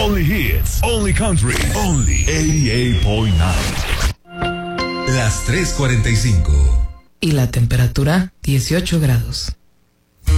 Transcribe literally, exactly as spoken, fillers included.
Only hits, only country, only ochenta y ocho punto nueve. Las tres cuarenta y cinco. Y la temperatura, dieciocho grados.